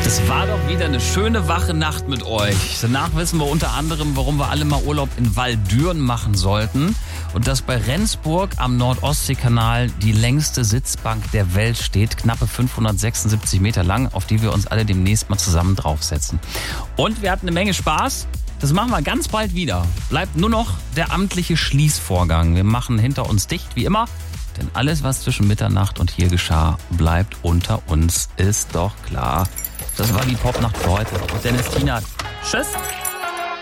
Es war doch wieder eine schöne, wache Nacht mit euch. Danach wissen wir unter anderem, warum wir alle mal Urlaub in Waldürn machen sollten. Und dass bei Rendsburg am Nord-Ostsee-Kanal die längste Sitzbank der Welt steht, knappe 576 Meter lang, auf die wir uns alle demnächst mal zusammen draufsetzen. Und wir hatten eine Menge Spaß. Das machen wir ganz bald wieder. Bleibt nur noch der amtliche Schließvorgang. Wir machen hinter uns dicht, wie immer. Denn alles, was zwischen Mitternacht und hier geschah, bleibt unter uns, ist doch klar. Das war die Popnacht für heute. Und Dennis Kienert. Tschüss.